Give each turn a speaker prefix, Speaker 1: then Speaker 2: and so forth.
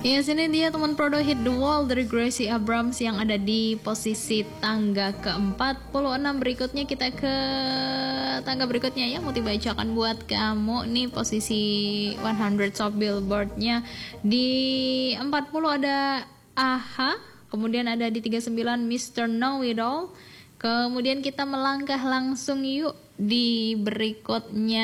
Speaker 1: Ya, sini dia teman Prodo Hit The Wall dari Gracie Abrams yang ada di posisi tangga ke-46. Berikutnya kita ke tangga berikutnya ya, mau dibacakan buat kamu nih posisi 100 Top Billboard-nya. Di 40 ada AHA, kemudian ada di 39 Mr. Know It All. Kemudian kita melangkah langsung yuk di berikutnya.